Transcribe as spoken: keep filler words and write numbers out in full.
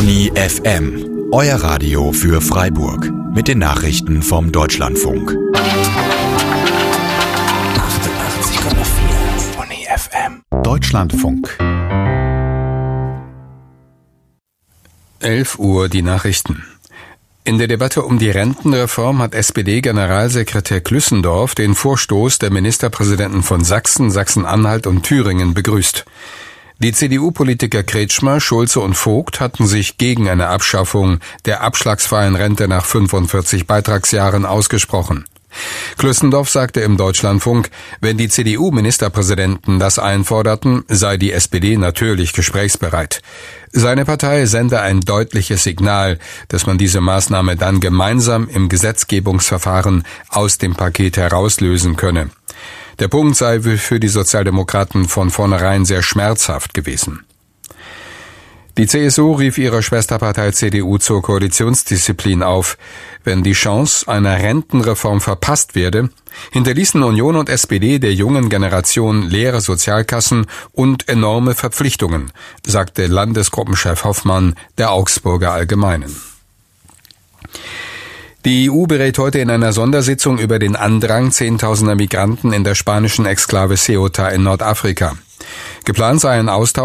Tony F M, euer Radio für Freiburg mit den Nachrichten vom Deutschlandfunk. achtundachtzig Komma vier Tony F M. Deutschlandfunk. elf Uhr die Nachrichten. In der Debatte um die Rentenreform hat S P D-Generalsekretär Klüssendorf den Vorstoß der Ministerpräsidenten von Sachsen, Sachsen-Anhalt und Thüringen begrüßt. Die C D U-Politiker Kretschmer, Schulze und Vogt hatten sich gegen eine Abschaffung der abschlagsfreien Rente nach fünfundvierzig Beitragsjahren ausgesprochen. Klüssendorf sagte im Deutschlandfunk, wenn die C D U-Ministerpräsidenten das einforderten, sei die S P D natürlich gesprächsbereit. Seine Partei sende ein deutliches Signal, dass man diese Maßnahme dann gemeinsam im Gesetzgebungsverfahren aus dem Paket herauslösen könne. Der Punkt sei für die Sozialdemokraten von vornherein sehr schmerzhaft gewesen. Die C S U rief ihrer Schwesterpartei C D U zur Koalitionsdisziplin auf. Wenn die Chance einer Rentenreform verpasst werde, hinterließen Union und S P D der jungen Generation leere Sozialkassen und enorme Verpflichtungen, sagte Landesgruppenchef Hoffmann der Augsburger Allgemeinen. Die E U berät heute in einer Sondersitzung über den Andrang zehntausender Migranten in der spanischen Exklave Ceuta in Nordafrika. Geplant sei ein Austausch